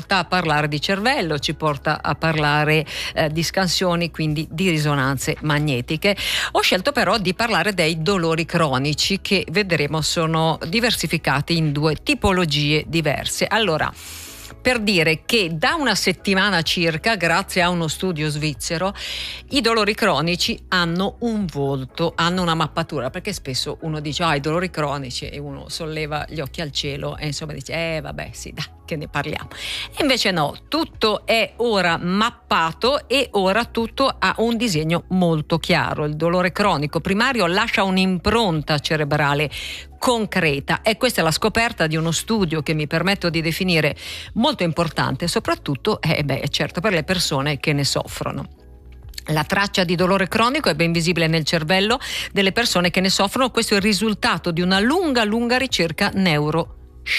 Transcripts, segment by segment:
porta a parlare di cervello, ci porta a parlare di scansioni, quindi di risonanze magnetiche. Ho scelto però di parlare dei dolori cronici, che vedremo sono diversificati in due tipologie diverse. Allora, per dire che da una settimana circa, grazie a uno studio svizzero, i dolori cronici hanno un volto, hanno una mappatura, perché spesso uno dice i dolori cronici e uno solleva gli occhi al cielo e insomma dice vabbè sì, dai, che ne parliamo. E invece no, tutto è ora mappato e ora tutto ha un disegno molto chiaro. Il dolore cronico primario lascia un'impronta cerebrale concreta, e questa è la scoperta di uno studio che mi permetto di definire molto importante, soprattutto certo per le persone che ne soffrono. La traccia di dolore cronico è ben visibile nel cervello delle persone che ne soffrono. Questo è il risultato di una lunga ricerca neuroscientifica.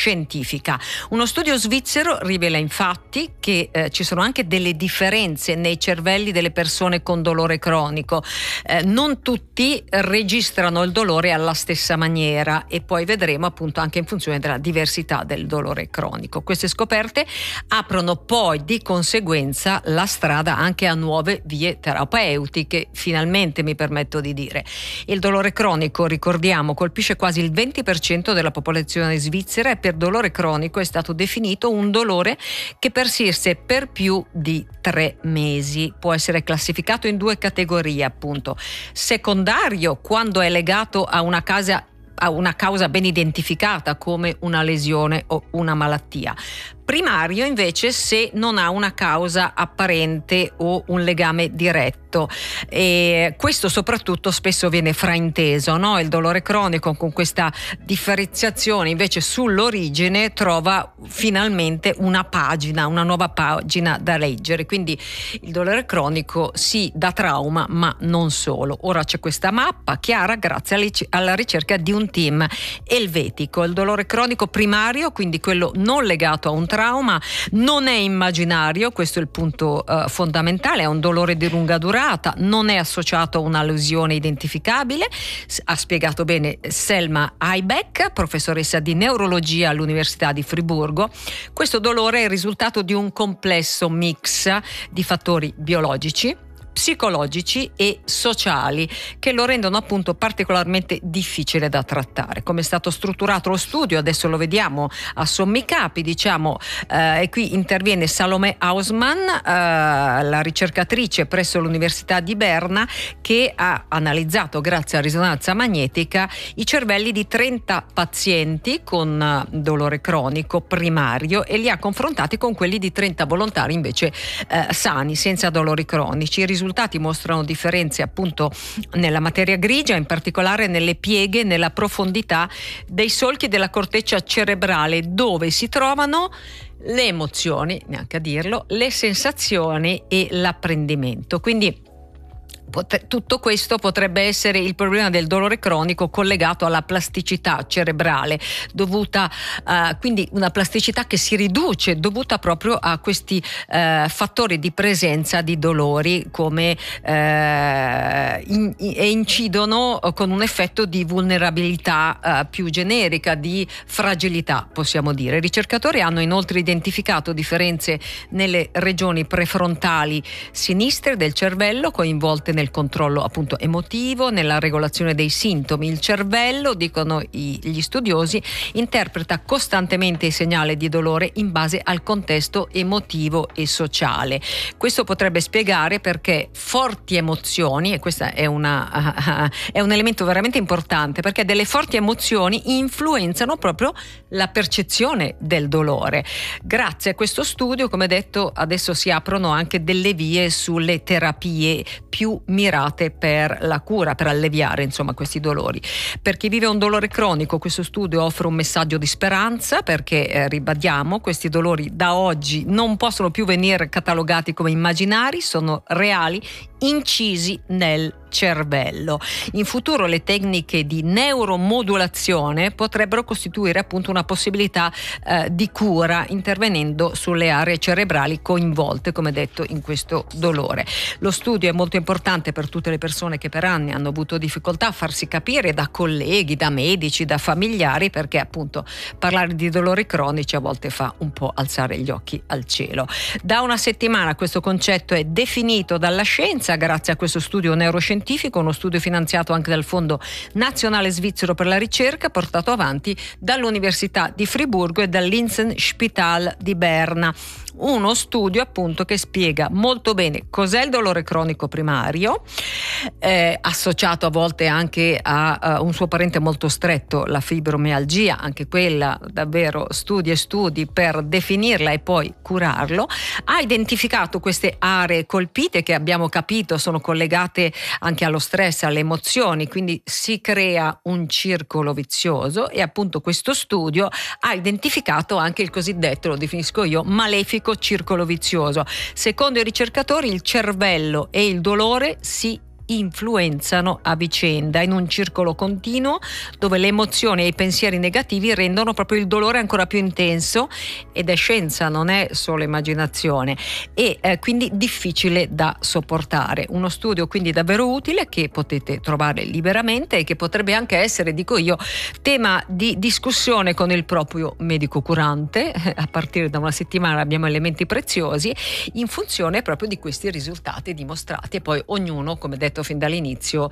Uno studio svizzero rivela infatti che ci sono anche delle differenze nei cervelli delle persone con dolore cronico. Non tutti registrano il dolore alla stessa maniera, e poi vedremo appunto anche in funzione della diversità del dolore cronico. Queste scoperte aprono poi di conseguenza la strada anche a nuove vie terapeutiche, finalmente, mi permetto di dire. Il dolore cronico, ricordiamo, colpisce quasi il 20% della popolazione svizzera, e per dolore cronico è stato definito un dolore che persiste per più di 3 mesi. Può essere classificato in due categorie, appunto: secondario, quando è legato a una causa ben identificata come una lesione o una malattia; primario invece se non ha una causa apparente o un legame diretto. E questo soprattutto spesso viene frainteso, no? Il dolore cronico, con questa differenziazione invece sull'origine, trova finalmente una nuova pagina da leggere. Quindi il dolore cronico sì, da trauma, ma non solo. Ora c'è questa mappa chiara grazie alla ricerca di un team elvetico. Il dolore cronico primario, quindi quello non legato a un trauma, non è immaginario, questo è il punto fondamentale, è un dolore di lunga durata, non è associato a una lesione identificabile. Ha spiegato bene Selma Heibeck, professoressa di neurologia all'Università di Friburgo. Questo dolore è il risultato di un complesso mix di fattori biologici, psicologici e sociali che lo rendono appunto particolarmente difficile da trattare. Come è stato strutturato lo studio adesso lo vediamo a sommi capi, e qui interviene Salome Hausmann, la ricercatrice presso l'Università di Berna, che ha analizzato grazie a risonanza magnetica i cervelli di 30 pazienti con dolore cronico primario e li ha confrontati con quelli di 30 volontari invece sani, senza dolori cronici. I risultati mostrano differenze appunto nella materia grigia, in particolare nelle pieghe, nella profondità dei solchi della corteccia cerebrale, dove si trovano le emozioni, neanche a dirlo, le sensazioni e l'apprendimento. Quindi tutto questo potrebbe essere il problema del dolore cronico collegato alla plasticità cerebrale dovuta, quindi una plasticità che si riduce dovuta proprio a questi fattori di presenza di dolori come e incidono con un effetto di vulnerabilità più generica, di fragilità, possiamo dire. I ricercatori hanno inoltre identificato differenze nelle regioni prefrontali sinistre del cervello coinvolte nel controllo appunto emotivo, nella regolazione dei sintomi. Il cervello, dicono gli studiosi, interpreta costantemente i segnali di dolore in base al contesto emotivo e sociale. Questo potrebbe spiegare perché forti emozioni, e questo è un elemento veramente importante, perché delle forti emozioni influenzano proprio la percezione del dolore. Grazie a questo studio, come detto, adesso si aprono anche delle vie sulle terapie più mirate per la cura, per alleviare insomma questi dolori. Per chi vive un dolore cronico, questo studio offre un messaggio di speranza, perché ribadiamo, questi dolori da oggi non possono più venire catalogati come immaginari, sono reali, incisi nel cervello. In futuro le tecniche di neuromodulazione potrebbero costituire appunto una possibilità di cura, intervenendo sulle aree cerebrali coinvolte, come detto, in questo dolore. Lo studio è molto importante per tutte le persone che per anni hanno avuto difficoltà a farsi capire da colleghi, da medici, da familiari, perché appunto parlare di dolori cronici a volte fa un po' alzare gli occhi al cielo. Da una settimana questo concetto è definito dalla scienza grazie a questo studio neuroscientifico, uno studio finanziato anche dal Fondo Nazionale Svizzero per la Ricerca, portato avanti dall'Università di Friburgo e dall'Inselspital di Berna. Uno studio appunto che spiega molto bene cos'è il dolore cronico primario, associato a volte anche a un suo parente molto stretto, la fibromialgia, anche quella davvero studi e studi per definirla e poi curarlo. Ha identificato queste aree colpite che abbiamo capito sono collegate anche allo stress, alle emozioni, quindi si crea un circolo vizioso, e appunto questo studio ha identificato anche il cosiddetto, lo definisco io, malefico circolo vizioso. Secondo i ricercatori il cervello e il dolore si influenzano a vicenda in un circolo continuo dove le emozioni e i pensieri negativi rendono proprio il dolore ancora più intenso, ed è scienza, non è solo immaginazione, e quindi difficile da sopportare. Uno studio quindi davvero utile che potete trovare liberamente e che potrebbe anche essere, dico io, tema di discussione con il proprio medico curante. A partire da una settimana abbiamo elementi preziosi in funzione proprio di questi risultati dimostrati, e poi ognuno, come detto fin dall'inizio,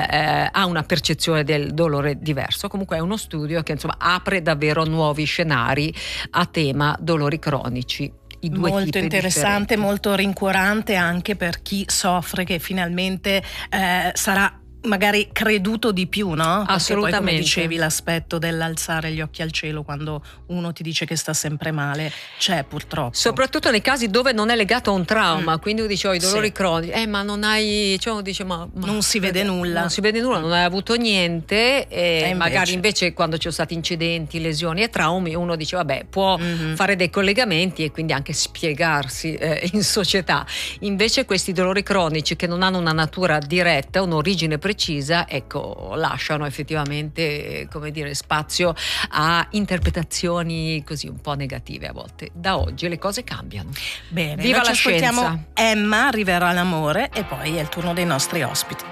ha una percezione del dolore diverso. Comunque è uno studio che insomma apre davvero nuovi scenari a tema dolori cronici. Molto interessante, molto rincuorante anche per chi soffre, che finalmente sarà magari creduto di più, no? Assolutamente. Poi, come dicevi, l'aspetto dell'alzare gli occhi al cielo quando uno ti dice che sta sempre male c'è, purtroppo. Soprattutto nei casi dove non è legato a un trauma, quindi uno dice i dolori cronici, ma non hai, cioè uno dice ma non si vede nulla. Non si vede nulla, non hai avuto niente, e magari invece quando ci sono stati incidenti, lesioni e traumi, uno dice vabbè, può fare dei collegamenti e quindi anche spiegarsi in società. Invece questi dolori cronici, che non hanno una natura diretta, un'origine precisa, ecco, lasciano effettivamente, come dire, spazio a interpretazioni così un po' negative a volte. Da oggi le cose cambiano. Bene, viva la scienza. Emma, arriverà l'amore, e poi è il turno dei nostri ospiti.